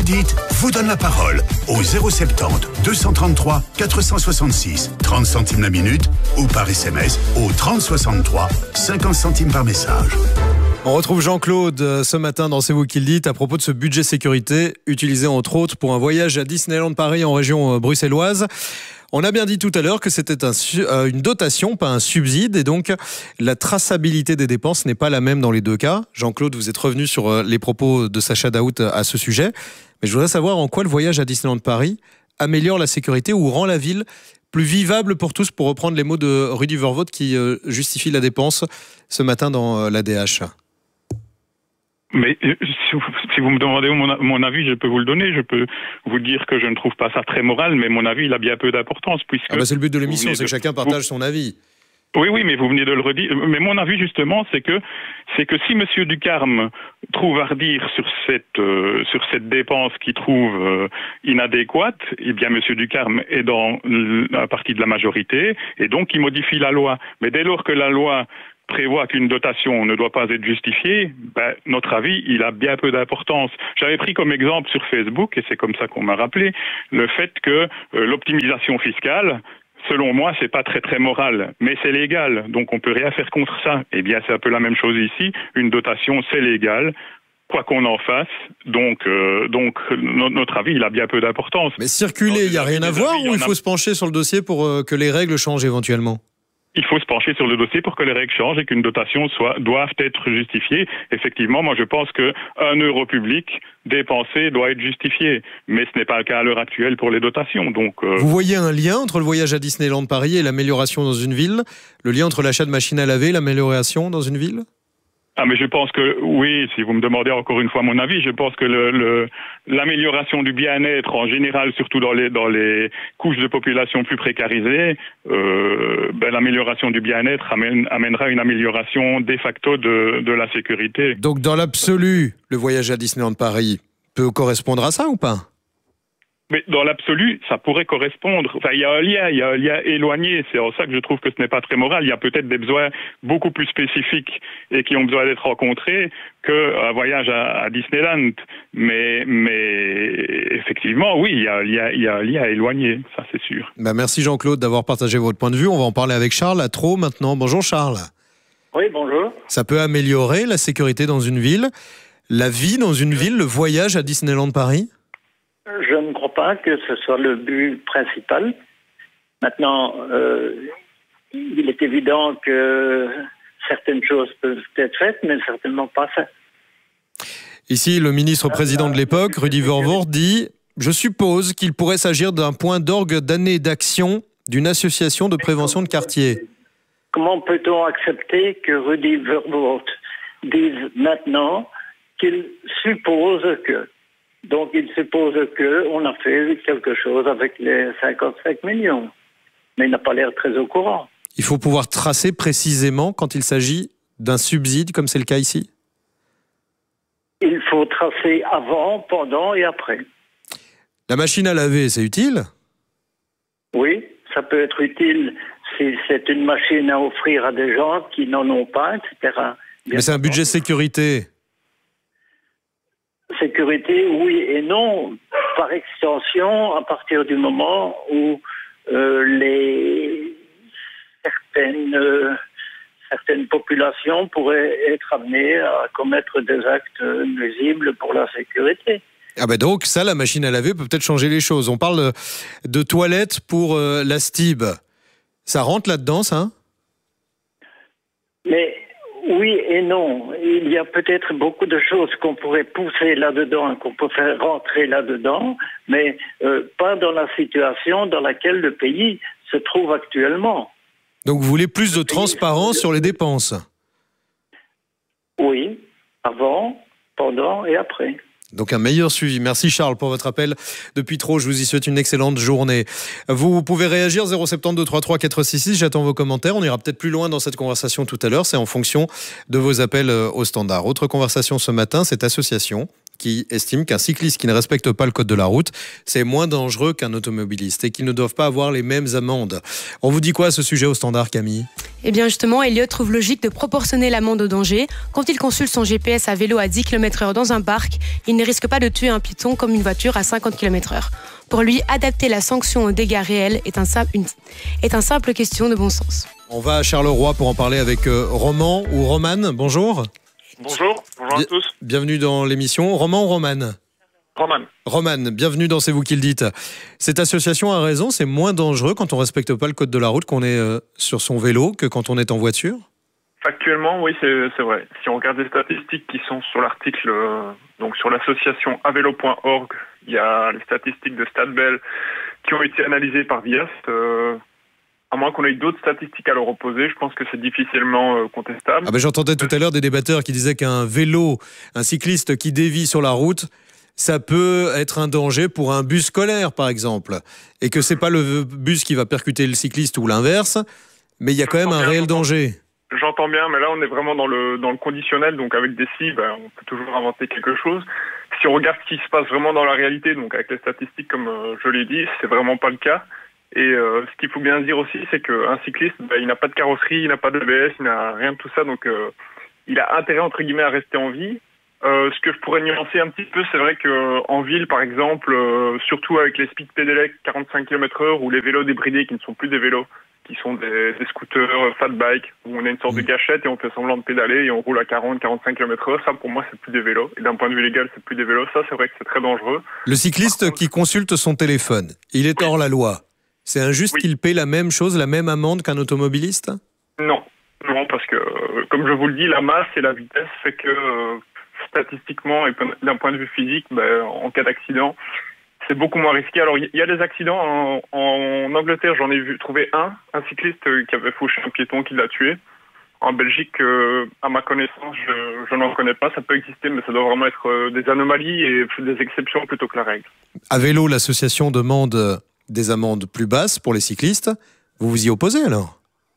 dites vous donne la parole au 070 233 466, 30 centimes la minute, ou par SMS au 3063, 50 centimes par message. On retrouve Jean-Claude ce matin dans C'est vous qui le dites à propos de ce budget sécurité utilisé entre autres pour un voyage à Disneyland Paris en région bruxelloise. On a bien dit tout à l'heure que c'était une dotation, pas un subside, et donc la traçabilité des dépenses n'est pas la même dans les deux cas. Jean-Claude, vous êtes revenu sur les propos de Sacha Daout à ce sujet, mais je voudrais savoir en quoi le voyage à Disneyland Paris améliore la sécurité ou rend la ville plus vivable pour tous, pour reprendre les mots de Rudy Vervoort qui justifie la dépense ce matin dans l'ADH. Mais si vous me demandez mon avis, je peux vous le donner. Je peux vous dire que je ne trouve pas ça très moral, mais mon avis, il a bien peu d'importance. Puisque c'est le but de l'émission, c'est que chacun partage son avis. Oui, mais vous venez de le redire. Mais mon avis, justement, c'est que si Monsieur Ducarme trouve à redire sur cette dépense qu'il trouve inadéquate, eh bien, Monsieur Ducarme est dans la partie de la majorité, et donc il modifie la loi. Mais dès lors que la loi prévoit qu'une dotation ne doit pas être justifiée, notre avis, il a bien peu d'importance. J'avais pris comme exemple sur Facebook, et c'est comme ça qu'on m'a rappelé, le fait que l'optimisation fiscale, selon moi, c'est pas très très moral, mais c'est légal, donc on peut rien faire contre ça. Eh bien, c'est un peu la même chose ici. Une dotation, c'est légal, quoi qu'on en fasse. Donc notre avis, il a bien peu d'importance. Mais circuler, il n'y a rien à voir, ou il faut se pencher sur le dossier pour que les règles changent éventuellement ? Il faut se pencher sur le dossier pour que les règles changent et qu'une dotation doive être justifiée. Effectivement, moi je pense que 1 euro public dépensé doit être justifié, mais ce n'est pas le cas à l'heure actuelle pour les dotations. Donc, Vous voyez un lien entre le voyage à Disneyland Paris et l'amélioration dans une ville ? Le lien entre l'achat de machines à laver et l'amélioration dans une ville ? Mais je pense que, oui, si vous me demandez encore une fois mon avis, je pense que l'amélioration du bien-être en général, surtout dans les couches de population plus précarisées, l'amélioration du bien-être amènera une amélioration de facto de la sécurité. Donc dans l'absolu, le voyage à Disneyland Paris peut correspondre à ça ou pas ? Mais dans l'absolu, ça pourrait correspondre. Enfin, il y a un lien éloigné. C'est en ça que je trouve que ce n'est pas très moral. Il y a peut-être des besoins beaucoup plus spécifiques et qui ont besoin d'être rencontrés qu'un voyage à Disneyland. Mais effectivement, oui, il y a un lien éloigné. Ça, c'est sûr. Merci Jean-Claude d'avoir partagé votre point de vue. On va en parler avec Charles à Traux maintenant. Bonjour Charles. Oui, bonjour. Ça peut améliorer la sécurité dans une ville, la vie dans une ville, le voyage à Disneyland Paris ? Je ne crois pas que ce soit le but principal. Maintenant, il est évident que certaines choses peuvent être faites, mais certainement pas ça. Ici, le ministre-président de l'époque, Rudy Vervoort, dit « Je suppose qu'il pourrait s'agir d'un point d'orgue d'année d'action d'une association de prévention de quartier. » Comment peut-on accepter que Rudy Vervoort dise maintenant qu'il suppose que... Donc, il suppose qu'on a fait quelque chose avec les 55 millions. Mais il n'a pas l'air très au courant. Il faut pouvoir tracer précisément quand il s'agit d'un subside, comme c'est le cas ici ? Il faut tracer avant, pendant et après. La machine à laver, c'est utile ? Oui, ça peut être utile si c'est une machine à offrir à des gens qui n'en ont pas, etc. Mais c'est un budget sécurité. Sécurité, oui et non, par extension, à partir du moment où certaines populations pourraient être amenées à commettre des actes nuisibles pour la sécurité. Donc ça, la machine à laver peut peut-être changer les choses. On parle de toilettes pour la STIB. Ça rentre là-dedans, ça ? Mais... oui et non. Il y a peut-être beaucoup de choses qu'on pourrait pousser là-dedans, qu'on peut faire rentrer là-dedans, mais pas dans la situation dans laquelle le pays se trouve actuellement. Donc vous voulez plus de transparence sur les dépenses ? Oui, avant, pendant et après. Donc un meilleur suivi. Merci Charles pour votre appel depuis Traux. Je vous y souhaite une excellente journée. Vous pouvez réagir 072 33 466. J'attends vos commentaires. On ira peut-être plus loin dans cette conversation tout à l'heure. C'est en fonction de vos appels au standard. Autre conversation ce matin, cette association qui estime qu'un cycliste qui ne respecte pas le code de la route, c'est moins dangereux qu'un automobiliste et qu'ils ne doivent pas avoir les mêmes amendes. On vous dit quoi à ce sujet au Standard, Camille ? Eh bien justement, Elliot trouve logique de proportionner l'amende au danger. Quand il consulte son GPS à vélo à 10 km/h dans un parc, il ne risque pas de tuer un piéton comme une voiture à 50 km/h. Pour lui, adapter la sanction aux dégâts réels est une simple question de bon sens. On va à Charleroi pour en parler avec Roman ou Romane. Bonjour. Bonjour à tous. Bienvenue dans l'émission. Roman ou Romane ? Romane, bienvenue dans C'est vous qui le dites. Cette association a raison, c'est moins dangereux quand on ne respecte pas le code de la route, qu'on est sur son vélo, que quand on est en voiture ? Factuellement, oui, c'est vrai. Si on regarde les statistiques qui sont sur l'article, donc sur l'association avelo.org, il y a les statistiques de Stadbel qui ont été analysées par Vias. À moins qu'on ait d'autres statistiques à leur opposer, je pense que c'est difficilement contestable. J'entendais tout à l'heure des débatteurs qui disaient qu'un cycliste qui dévie sur la route, ça peut être un danger pour un bus scolaire, par exemple. Et que c'est pas le bus qui va percuter le cycliste ou l'inverse, mais il y a quand même un réel danger. J'entends bien, mais là, on est vraiment dans le conditionnel. Donc, avec des si, on peut toujours inventer quelque chose. Si on regarde ce qui se passe vraiment dans la réalité, donc avec les statistiques, comme je l'ai dit, c'est vraiment pas le cas. Et ce qu'il faut bien dire aussi, c'est qu'un cycliste, il n'a pas de carrosserie, il n'a pas de ABS, il n'a rien de tout ça. Donc, il a intérêt, entre guillemets, à rester en vie. Ce que je pourrais nuancer un petit peu, c'est vrai qu'en ville, par exemple, surtout avec les speed pédelecs 45 km/h ou les vélos débridés qui ne sont plus des vélos, qui sont des scooters fat bike, où on a une sorte de gâchette et on fait semblant de pédaler et on roule à 40-45 km/h, ça pour moi c'est plus des vélos. Et d'un point de vue légal, c'est plus des vélos. Ça, c'est vrai que c'est très dangereux. Le cycliste qui consulte son téléphone, il est hors la loi. C'est injuste qu'il paie la même chose, la même amende qu'un automobiliste ? Non, parce que, comme je vous le dis, la masse et la vitesse fait que... statistiquement et d'un point de vue physique, en cas d'accident, c'est beaucoup moins risqué. Alors, il y a des accidents. En Angleterre, j'en ai trouvé un cycliste qui avait fauché un piéton qui l'a tué. En Belgique, à ma connaissance, je n'en connais pas. Ça peut exister, mais ça doit vraiment être des anomalies et des exceptions plutôt que la règle. À vélo, l'association demande des amendes plus basses pour les cyclistes. Vous vous y opposez alors ?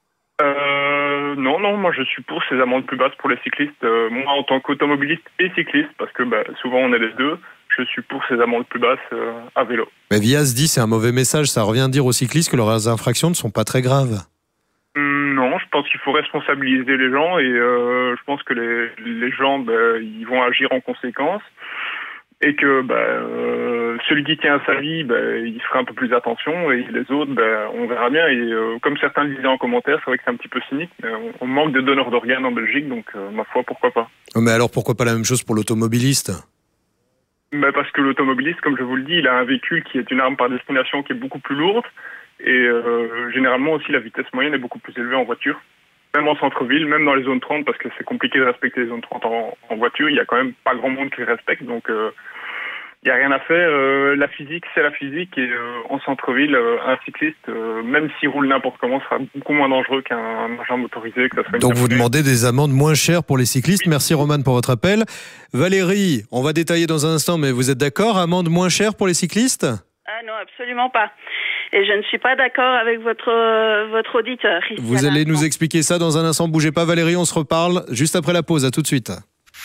Non, moi je suis pour ces amendes plus basses pour les cyclistes. Moi, en tant qu'automobiliste et cycliste, parce que souvent on est les deux, je suis pour ces amendes plus basses à vélo. Mais Vias dit c'est un mauvais message, ça revient dire aux cyclistes que leurs infractions ne sont pas très graves. Non, je pense qu'il faut responsabiliser les gens et je pense que les gens ils vont agir en conséquence. Et que celui qui tient à sa vie, il fera un peu plus attention, et les autres, on verra bien. Et comme certains le disaient en commentaire, c'est vrai que c'est un petit peu cynique, mais on manque de donneurs d'organes en Belgique, donc ma foi, pourquoi pas. Mais alors pourquoi pas la même chose pour l'automobiliste ? Parce que l'automobiliste, comme je vous le dis, il a un véhicule qui est une arme par destination qui est beaucoup plus lourde, et généralement aussi la vitesse moyenne est beaucoup plus élevée en voiture. Même en centre-ville, même dans les zones 30, parce que c'est compliqué de respecter les zones 30 en voiture, il y a quand même pas grand monde qui les respecte, donc il n'y a rien à faire. La physique, c'est la physique, et en centre-ville, un cycliste, même s'il roule n'importe comment, sera beaucoup moins dangereux qu'un engin motorisé. Que ça soit donc vous demandez des amendes moins chères pour les cyclistes. Merci Romane pour votre appel. Valérie, on va détailler dans un instant, mais vous êtes d'accord, amendes moins chères pour les cyclistes ? Ah non, absolument pas. Et je ne suis pas d'accord avec votre auditeur. Vous allez nous expliquer ça dans un instant. Bougez pas Valérie, on se reparle juste après la pause. À tout de suite.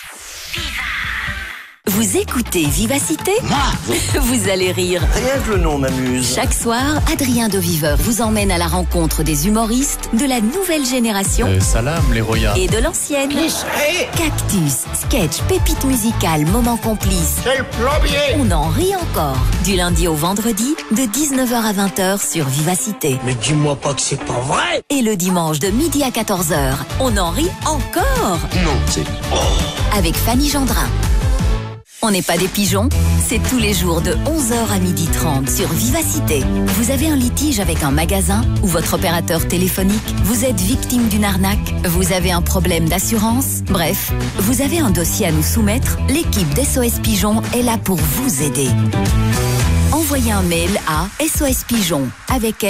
Vous écoutez Vivacité ? Moi ? Vous allez rire. Rien que le nom m'amuse. Chaque soir, Adrien Deviveur vous emmène à la rencontre des humoristes de la nouvelle génération. Salam les royas. Et de l'ancienne. Cactus, sketch, pépites musicales, moments complices. C'est le plombier. On en rit encore. Du lundi au vendredi, de 19h à 20h sur Vivacité. Mais dis-moi pas que c'est pas vrai. Et le dimanche de midi à 14h, on en rit encore. Non, c'est... Avec Fanny Gendrin. On n'est pas des pigeons, c'est tous les jours de 11h à 12h30 sur Vivacité. Vous avez un litige avec un magasin ou votre opérateur téléphonique, vous êtes victime d'une arnaque, vous avez un problème d'assurance, bref, vous avez un dossier à nous soumettre, l'équipe d'SOS Pigeon est là pour vous aider. Envoyez un mail à sospigeon avec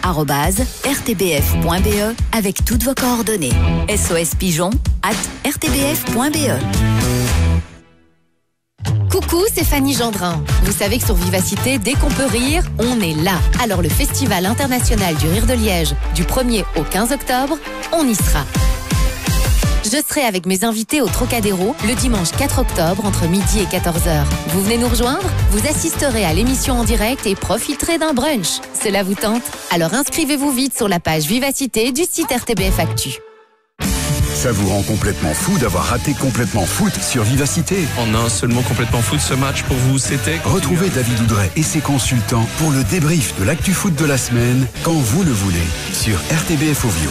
s@rtbf.be avec toutes vos coordonnées. sospigeon@rtbf.be. Coucou, c'est Fanny Gendrin. Vous savez que sur Vivacité, dès qu'on peut rire, on est là. Alors le Festival international du rire de Liège, du 1er au 15 octobre, on y sera. Je serai avec mes invités au Trocadéro le dimanche 4 octobre entre midi et 14h. Vous venez nous rejoindre? Vous assisterez à l'émission en direct et profiterez d'un brunch. Cela vous tente? Alors inscrivez-vous vite sur la page Vivacité du site RTBF Actu. Ça vous rend complètement fou d'avoir raté Complètement Foot sur Vivacité. En un seul mot, Complètement Foot, ce match pour vous, c'était... Retrouvez David Oudret et ses consultants pour le débrief de l'actu foot de la semaine, quand vous le voulez, sur RTBF Ovio.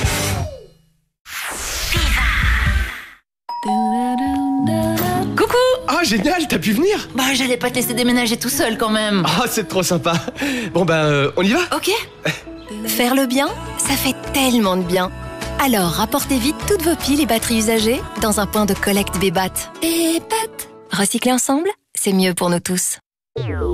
Coucou! Ah, génial, t'as pu venir? Bah, j'allais pas te laisser déménager tout seul quand même. Ah, c'est trop sympa. Bon, on y va? Ok. Faire le bien, ça fait tellement de bien. Alors, rapportez vite toutes vos piles et batteries usagées dans un point de collecte Bébat. Bébat. Recycler ensemble, c'est mieux pour nous tous.